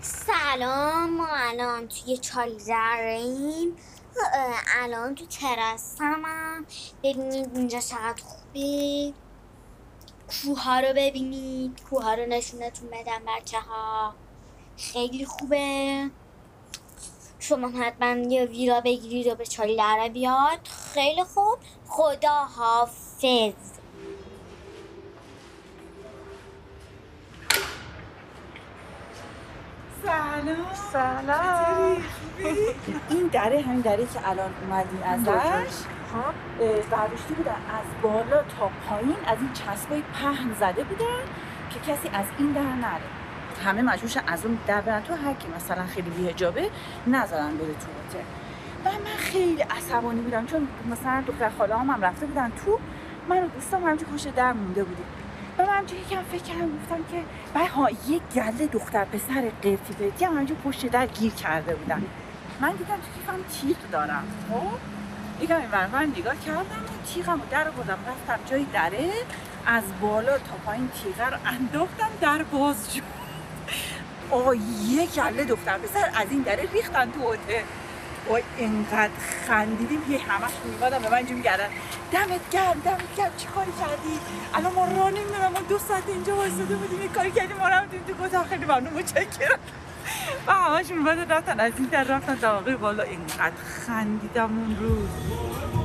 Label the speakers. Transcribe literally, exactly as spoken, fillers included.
Speaker 1: سلام، ما الان توی چال‌زرعیم. الان تو تراسمم. ببینید اینجا چقدر خوبه. کوها رو ببینید، کوها رو نشونتون بدم بچه ها. خیلی خوبه. شما حتما یه ویرا بگیرید و به چال‌زرع بیاد. خیلی خوب. خدا حافظ.
Speaker 2: سلام.
Speaker 3: سلام.
Speaker 2: این دره همین دره که الان اومدیم ازش برداشتی بودن از بالا تا پایین، از این چسبای پهن زده بودن که کسی از این در نره. همه مجبورش از اون در برن تو، هر کی مثلا خیلی بی‌حجابه نذارن بره تو هتل. و من خیلی عصبانی بودم چون مثلا دختر خاله‌هام هم رفته بودن تو، من و دوستام همینجور پشت در مونده بودیم. و من همینجور یکم فکر کردم، گفتم که بها یک گله دختر پسر قرتی پرتی هم همینجور پشت در گیر کرده بودن. من دیدم تو کیفم تیغ دارم، خب یکم این ور من نگاه کردم و تیغم رو در آوردم، رفتم جای دره، از بالا تا پایین تیغه رو انداختم، در باز شد. آقا یک گله دختر پسر از این دره ریختن تو هتل. وای اینقدر خندیدیم که همش میومدن به من اینجا میگردن دمت گرم دمت گرم چی کاری کردی؟ الان ما راه نمیدونم، ما دو ساعت اینجا وایساده بودیم این کاری کردیم، ما رفتیم تو گفتم خیلی ممنون متشکرم. و همش میومدن رفتن از این در رفتن طبقه بالا. اینقدر خندیدم اون روز.